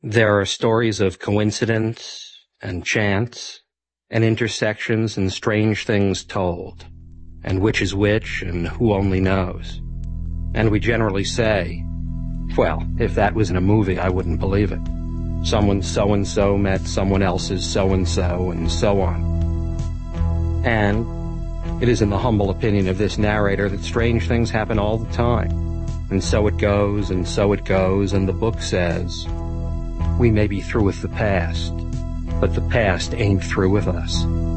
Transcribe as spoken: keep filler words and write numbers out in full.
There are stories of coincidence and chance and intersections and strange things told, and which is which and who only knows. And we generally say, well, if that was in a movie, I wouldn't believe it. Someone so-and-so met someone else's so-and-so, and so on. And it is in the humble opinion of this narrator that strange things happen all the time. And so it goes, and so it goes, and the book says, we may be through with the past, but the past ain't through with us.